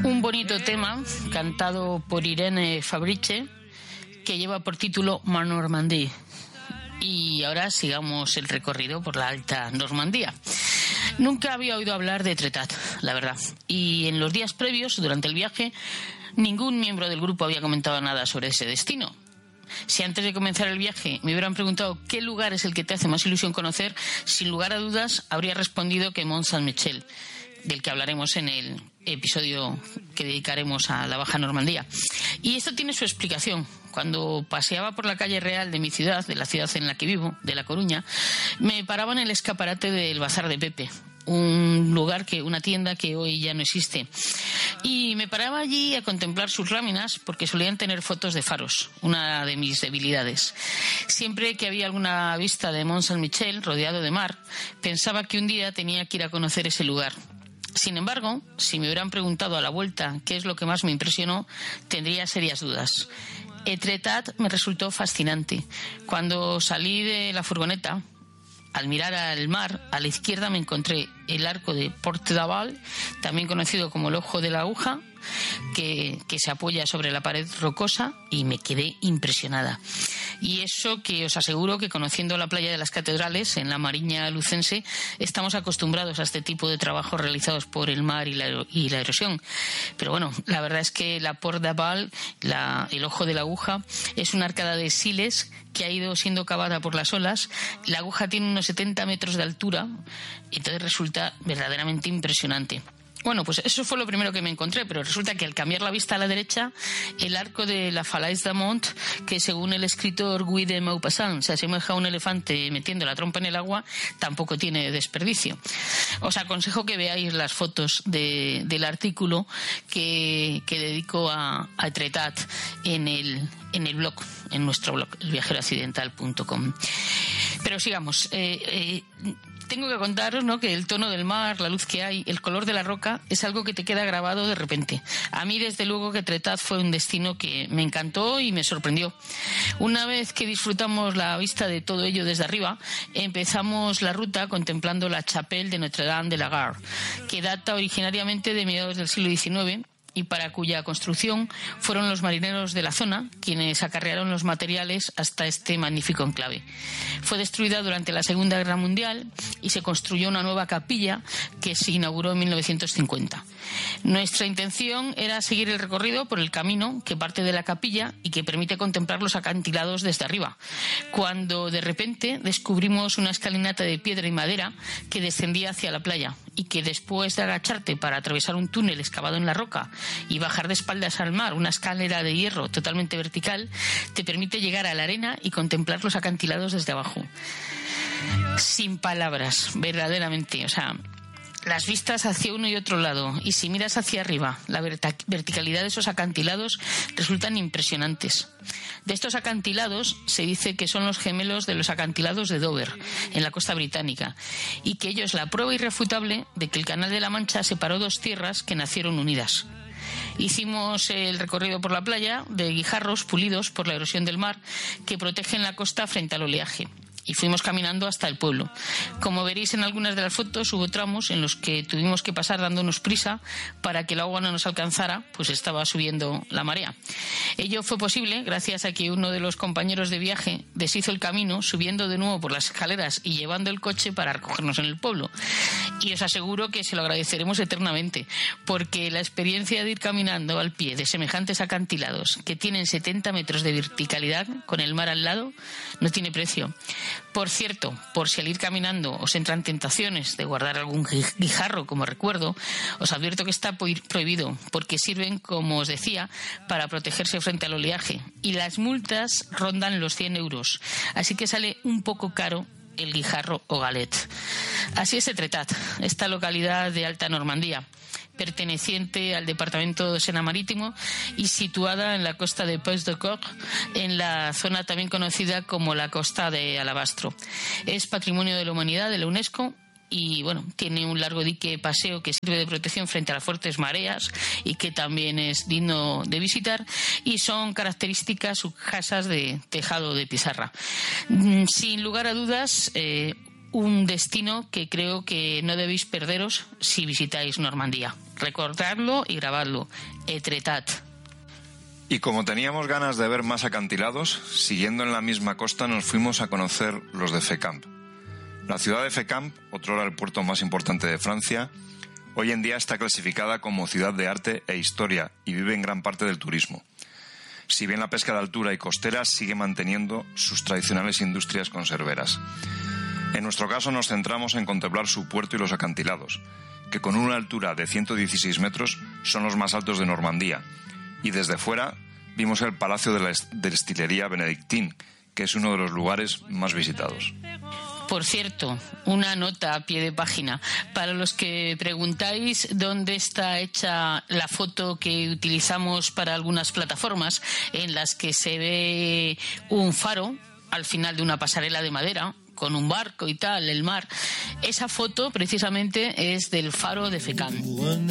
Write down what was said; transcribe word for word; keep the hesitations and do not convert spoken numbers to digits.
Un bonito tema cantado por Irene Fabrice que lleva por título Ma Normandie. Y ahora sigamos el recorrido por la Alta Normandía. Nunca había oído hablar de Etretat, la verdad. Y en los días previos, durante el viaje, ningún miembro del grupo había comentado nada sobre ese destino. Si antes de comenzar el viaje me hubieran preguntado qué lugar es el que te hace más ilusión conocer, sin lugar a dudas habría respondido que Mont Saint-Michel, del que hablaremos en el episodio que dedicaremos a la Baja Normandía. Y esto tiene su explicación. Cuando paseaba por la calle real de mi ciudad, de la ciudad en la que vivo, de La Coruña, me paraba en el escaparate del Bazar de Pepe, un lugar que, una tienda que hoy ya no existe. Y me paraba allí a contemplar sus láminas porque solían tener fotos de faros, una de mis debilidades. Siempre que había alguna vista de Mont Saint-Michel rodeado de mar, pensaba que un día tenía que ir a conocer ese lugar. Sin embargo, si me hubieran preguntado a la vuelta qué es lo que más me impresionó, tendría serias dudas. Etretat me resultó fascinante. Cuando salí de la furgoneta, al mirar al mar, a la izquierda me encontré el arco de Port-d'Aval, también conocido como el Ojo de la Aguja, que, que se apoya sobre la pared rocosa, y me quedé impresionada. Y eso que os aseguro que, conociendo la playa de las Catedrales, en la Mariña lucense, estamos acostumbrados a este tipo de trabajos realizados por el mar y la, y la erosión. Pero bueno, la verdad es que la Port-d'Aval, la, el Ojo de la Aguja, es una arcada de siles que ha ido siendo cavada por las olas. La aguja tiene unos setenta metros de altura, entonces resulta verdaderamente impresionante. Bueno, pues eso fue lo primero que me encontré, pero resulta que al cambiar la vista a la derecha, el arco de la Falaise d'Amont, que según el escritor Guy de Maupassant se asemeja a un elefante metiendo la trompa en el agua, tampoco tiene desperdicio. Os aconsejo que veáis las fotos de, del artículo que, que dedico a, a Etretat en el, en el blog, en nuestro blog, el viajero accidental punto com. Pero sigamos. Eh, eh, Tengo que contaros, ¿no?, que el tono del mar, la luz que hay, el color de la roca es algo que te queda grabado de repente. A mí, desde luego, que Etretat fue un destino que me encantó y me sorprendió. Una vez que disfrutamos la vista de todo ello desde arriba, empezamos la ruta contemplando la Chapelle de Notre-Dame de la Garde, que data originariamente de mediados del siglo diecinueve, y para cuya construcción fueron los marineros de la zona quienes acarrearon los materiales hasta este magnífico enclave. Fue destruida durante la Segunda Guerra Mundial y se construyó una nueva capilla que se inauguró en mil novecientos cincuenta. Nuestra intención era seguir el recorrido por el camino que parte de la capilla y que permite contemplar los acantilados desde arriba, cuando de repente descubrimos una escalinata de piedra y madera que descendía hacia la playa y que, después de agacharte para atravesar un túnel excavado en la roca y bajar de espaldas al mar una escalera de hierro totalmente vertical, te permite llegar a la arena y contemplar los acantilados desde abajo. Sin palabras, verdaderamente. O sea, las vistas hacia uno y otro lado, y si miras hacia arriba, la verticalidad de esos acantilados resultan impresionantes. De estos acantilados se dice que son los gemelos de los acantilados de Dover, en la costa británica, y que ello es la prueba irrefutable de que el Canal de la Mancha separó dos tierras que nacieron unidas. Hicimos el recorrido por la playa de guijarros pulidos por la erosión del mar que protegen la costa frente al oleaje, y fuimos caminando hasta el pueblo. Como veréis en algunas de las fotos, hubo tramos en los que tuvimos que pasar dándonos prisa para que el agua no nos alcanzara, pues estaba subiendo la marea. Ello fue posible gracias a que uno de los compañeros de viaje deshizo el camino subiendo de nuevo por las escaleras y llevando el coche para recogernos en el pueblo. Y os aseguro que se lo agradeceremos eternamente, porque la experiencia de ir caminando al pie de semejantes acantilados que tienen setenta metros de verticalidad con el mar al lado no tiene precio. Por cierto, por si al ir caminando os entran tentaciones de guardar algún guijarro como recuerdo, os advierto que está prohibido, porque sirven, como os decía, para protegerse frente al oleaje, y las multas rondan los cien euros, así que sale un poco caro el guijarro o galet. Así es Etretat, esta localidad de Alta Normandía, perteneciente al departamento de Sena Marítimo y situada en la costa de Pays-de-Corps, en la zona también conocida como la Costa de Alabastro. Es Patrimonio de la Humanidad de la UNESCO y, bueno, tiene un largo dique paseo que sirve de protección frente a las fuertes mareas y que también es digno de visitar, y son características sus casas de tejado de pizarra. Sin lugar a dudas, eh, un destino que creo que no debéis perderos si visitáis Normandía. recordarlo y grabarlo. Etretat. Y como teníamos ganas de ver más acantilados, siguiendo en la misma costa nos fuimos a conocer los de Fécamp. La ciudad de Fécamp, otrora el puerto más importante de Francia, hoy en día está clasificada como ciudad de arte e historia y vive en gran parte del turismo. Si bien la pesca de altura y costera sigue manteniendo sus tradicionales industrias conserveras. En nuestro caso nos centramos en contemplar su puerto y los acantilados, que con una altura de ciento dieciséis metros son los más altos de Normandía, y desde fuera vimos el Palacio de la Destilería Benedictín, que es uno de los lugares más visitados. Por cierto, una nota a pie de página. Para los que preguntáis dónde está hecha la foto que utilizamos para algunas plataformas, en las que se ve un faro al final de una pasarela de madera, con un barco y tal, el mar, esa foto precisamente es del faro de Fécamp.